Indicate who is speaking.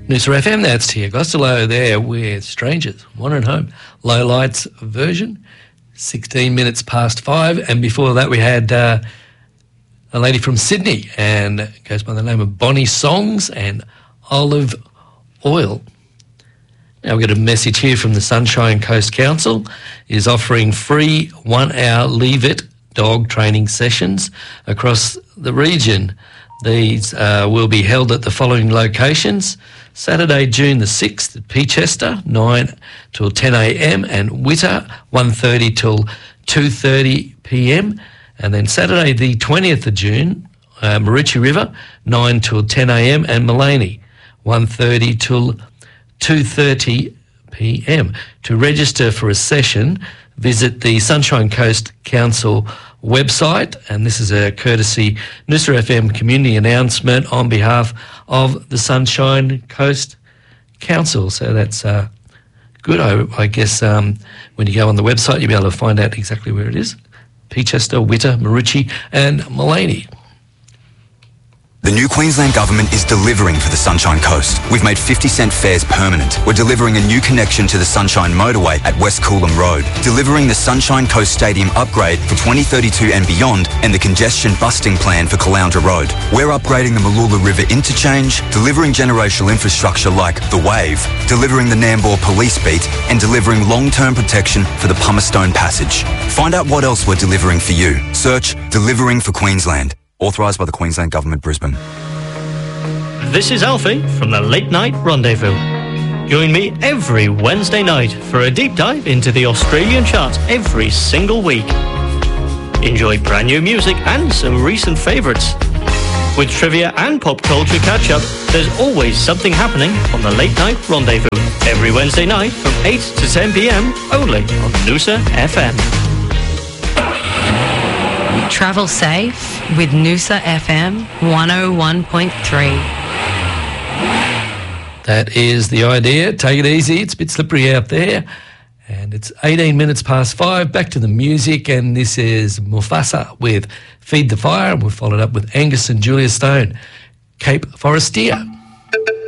Speaker 1: Noosa FM, that's Tia Costello there with Strangers, Wandering Home. Low Lights version, 16 minutes past 5. And before that we had a lady from Sydney and goes by the name of Bonnie Songs and Olive Oil. Now we've got a message here from the Sunshine Coast Council is offering free 1-hour Leave It dog training sessions across the region. These will be held at the following locations. Saturday, June the 6th at Peachester, 9 till 10 a.m. and Witter, 1:30 till 2:30 p.m. And then Saturday, the 20th of June, Maroochy River, 9 till 10 a.m. and Mullaney, 1:30 till 2:30 p.m. To register for a session, visit the Sunshine Coast Council website, and this is a courtesy Noosa FM community announcement on behalf of the Sunshine Coast Council. So that's good. I guess when you go on the website, you'll be able to find out exactly where it is. Peachester, Witter, Maroochy and Mullaney.
Speaker 2: The new Queensland Government is delivering for the Sunshine Coast. We've made 50-cent fares permanent. We're delivering a new connection to the Sunshine Motorway at West Coolum Road, delivering the Sunshine Coast Stadium upgrade for 2032 and beyond, and the congestion busting plan for Caloundra Road. We're upgrading the Malula River interchange, delivering generational infrastructure like The Wave, delivering the Nambour Police Beat, and delivering long-term protection for the Pumicestone Passage. Find out what else we're delivering for you. Search Delivering for Queensland. Authorised by the Queensland Government, Brisbane.
Speaker 3: This is Alfie from the Late Night Rendezvous. Join me every Wednesday night for a deep dive into the Australian charts every single week. Enjoy brand new music and some recent favourites. With trivia and pop culture catch-up, there's always something happening on the Late Night Rendezvous. Every Wednesday night from 8 to 10 p.m, only on Noosa FM.
Speaker 4: Travel safe with Noosa FM 101.3.
Speaker 1: That is the idea. Take it easy. It's a bit slippery out there. And it's 18 minutes past 5. Back to the music. And this is Mufasa with Feed the Fire. And we've followed up with Angus and Julia Stone, Cape Forestier.